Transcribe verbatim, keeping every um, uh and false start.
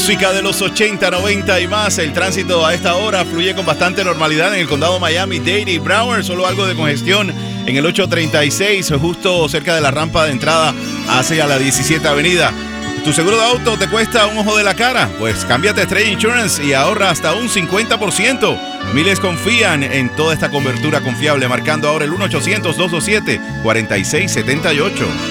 Música de los ochenta, noventa y más. El tránsito a esta hora fluye con bastante normalidad en el condado Miami-Dade y Broward. Solo algo de congestión en el ocho treinta y seis, justo cerca de la rampa de entrada hacia la diecisiete Avenida. ¿Tu seguro de auto te cuesta un ojo de la cara? Pues cámbiate a Estrella Insurance y ahorra hasta un cincuenta por ciento. Miles confían en toda esta cobertura confiable, marcando ahora el uno ochocientos, dos dos siete, cuatro seis siete ocho.